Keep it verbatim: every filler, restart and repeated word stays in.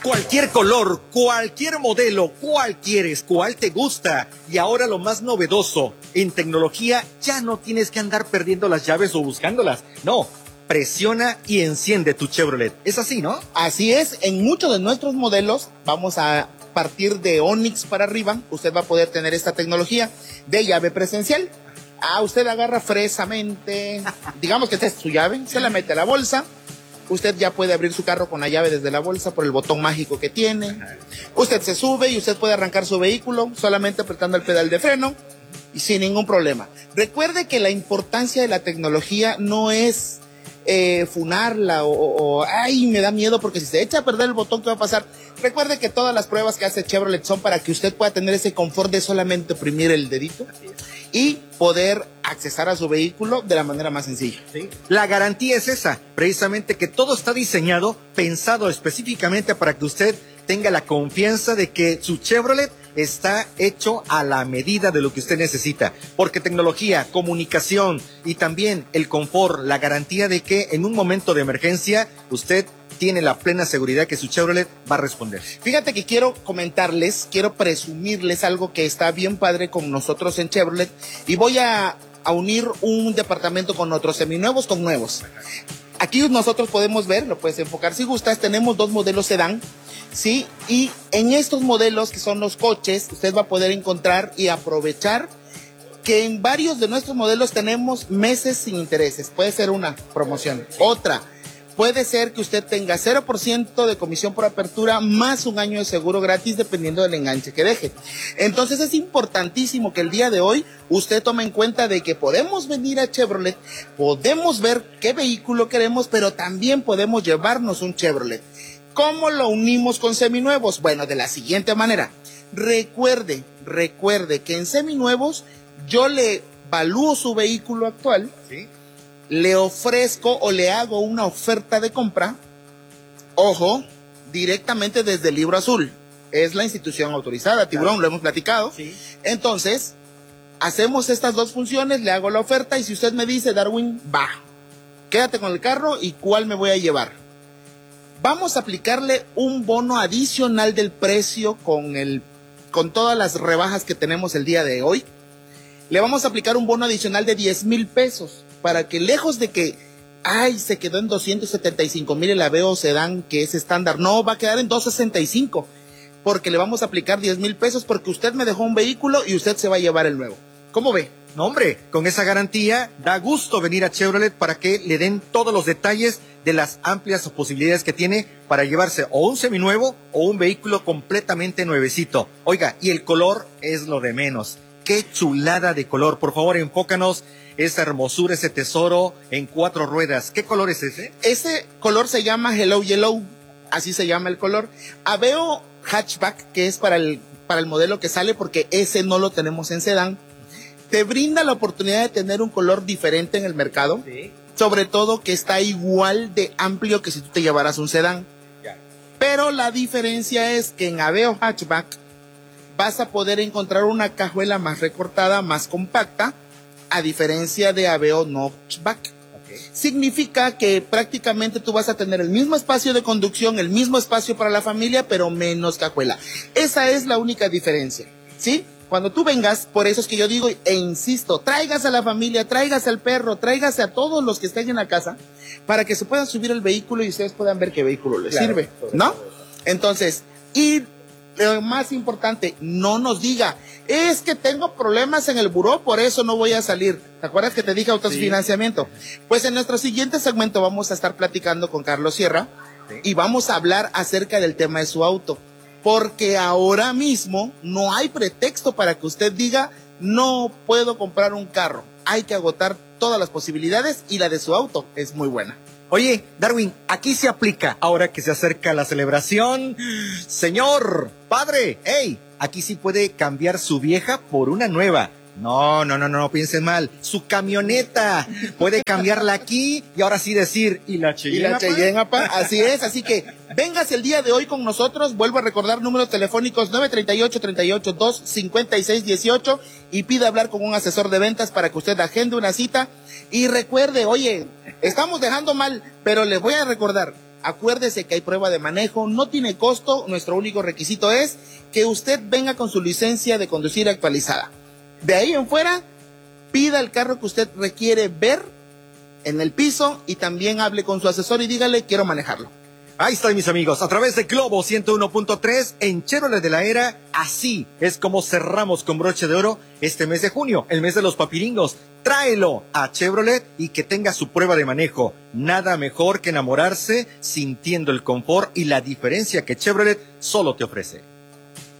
Cualquier color, cualquier modelo, cuál quieres, cuál te gusta. Y ahora lo más novedoso, en tecnología ya no tienes que andar perdiendo las llaves o buscándolas. No, presiona y enciende tu Chevrolet. Es así, ¿no? Así es, en muchos de nuestros modelos, vamos a partir de Onix para arriba, usted va a poder tener esta tecnología de llave presencial. Ah, usted agarra fresamente, digamos que esta es su llave, se la mete a la bolsa. Usted ya puede abrir su carro con la llave desde la bolsa por el botón mágico que tiene. Usted se sube y usted puede arrancar su vehículo solamente apretando el pedal de freno y sin ningún problema. Recuerde que la importancia de la tecnología no es eh, funarla o, o, ay, me da miedo porque si se echa a perder el botón, ¿qué va a pasar? Recuerde que todas las pruebas que hace Chevrolet son para que usted pueda tener ese confort de solamente oprimir el dedito y poder accesar a su vehículo de la manera más sencilla. ¿Sí? La garantía es esa, precisamente que todo está diseñado, pensado específicamente para que usted tenga la confianza de que su Chevrolet está hecho a la medida de lo que usted necesita, porque tecnología, comunicación y también el confort, la garantía de que en un momento de emergencia usted tiene la plena seguridad que su Chevrolet va a responder. Fíjate que quiero comentarles, quiero presumirles algo que está bien padre con nosotros en Chevrolet y voy a, a unir un departamento con otros, seminuevos con nuevos. Aquí nosotros podemos ver, lo puedes enfocar si gustas, tenemos dos modelos sedán, ¿sí? Y en estos modelos que son los coches, usted va a poder encontrar y aprovechar que en varios de nuestros modelos tenemos meses sin intereses. Puede ser una promoción. Otra, puede ser que usted tenga cero por ciento de comisión por apertura más un año de seguro gratis dependiendo del enganche que deje. Entonces es importantísimo que el día de hoy usted tome en cuenta de que podemos venir a Chevrolet, podemos ver qué vehículo queremos, pero también podemos llevarnos un Chevrolet. ¿Cómo lo unimos con seminuevos? Bueno, de la siguiente manera. Recuerde, recuerde que en seminuevos yo le evalúo su vehículo actual, ¿sí? Le ofrezco o le hago una oferta de compra, ojo, directamente desde el Libro Azul. Es la institución autorizada, Tiburón, claro. Lo hemos platicado. Sí. Entonces, hacemos estas dos funciones, le hago la oferta y si usted me dice, Darwin, va, quédate con el carro y ¿cuál me voy a llevar? Vamos a aplicarle un bono adicional del precio con, el, con todas las rebajas que tenemos el día de hoy. Le vamos a aplicar un bono adicional de diez mil pesos. Para que lejos de que, ay, se quedó en doscientos setenta y cinco mil el Aveo Sedán, que es estándar, no, va a quedar en doscientos sesenta y cinco, porque le vamos a aplicar diez mil pesos porque usted me dejó un vehículo y usted se va a llevar el nuevo. ¿Cómo ve? No, hombre, con esa garantía da gusto venir a Chevrolet para que le den todos los detalles de las amplias posibilidades que tiene para llevarse o un seminuevo o un vehículo completamente nuevecito. Oiga, y el color es lo de menos. ¡Qué chulada de color! Por favor, enfócanos esa hermosura, ese tesoro en cuatro ruedas. ¿Qué color es ese? Ese color se llama Hello Yellow, así se llama el color. Aveo Hatchback, que es para el, para el modelo que sale, porque ese no lo tenemos en sedán, te brinda la oportunidad de tener un color diferente en el mercado, sí. Sobre todo que está igual de amplio que si tú te llevaras un sedán. Ya. Pero la diferencia es que en Aveo Hatchback vas a poder encontrar una cajuela más recortada, más compacta, a diferencia de Aveo Notchback. Okay. Significa que prácticamente tú vas a tener el mismo espacio de conducción, el mismo espacio para la familia, pero menos cajuela. Esa es la única diferencia, ¿sí? Cuando tú vengas, por eso es que yo digo e insisto, tráigase a la familia, tráigase al perro, tráigase a todos los que estén en la casa, para que se puedan subir el vehículo y ustedes puedan ver qué vehículo les claro, sirve, ¿no? Entonces, y lo más importante, no nos diga, es que tengo problemas en el buró, por eso no voy a salir. ¿Te acuerdas que te dije autofinanciamiento? Sí. Pues en nuestro siguiente segmento vamos a estar platicando con Carlos Sierra sí. Y vamos a hablar acerca del tema de su auto. Porque ahora mismo no hay pretexto para que usted diga, no puedo comprar un carro. Hay que agotar todas las posibilidades y la de su auto es muy buena. Oye, Darwin, aquí se aplica, ahora que se acerca la celebración, señor, padre, hey, aquí sí puede cambiar su vieja por una nueva. No, no, no, no, no piensen mal. Su camioneta puede cambiarla aquí y ahora sí decir, ¿y la Cheyenne? ¿Y la Cheyenne, apa? Así es, así que véngase el día de hoy con nosotros. Vuelvo a recordar números telefónicos nueve tres ocho, tres ocho dos, cinco seis uno ocho y pida hablar con un asesor de ventas para que usted agende una cita. Y recuerde, oye, estamos dejando mal, pero les voy a recordar, Acuérdese que hay prueba de manejo, no tiene costo, nuestro único requisito es que usted venga con su licencia de conducir actualizada. De ahí en fuera, pida el carro que usted requiere ver en el piso y también hable con su asesor y dígale, quiero manejarlo. Ahí está, mis amigos, a través de Globo ciento uno punto tres en Chevrolet de la Era. Así es como cerramos con broche de oro este mes de junio, el mes de los papiringos. Tráelo a Chevrolet y que tenga su prueba de manejo. Nada mejor que enamorarse sintiendo el confort y la diferencia que Chevrolet solo te ofrece.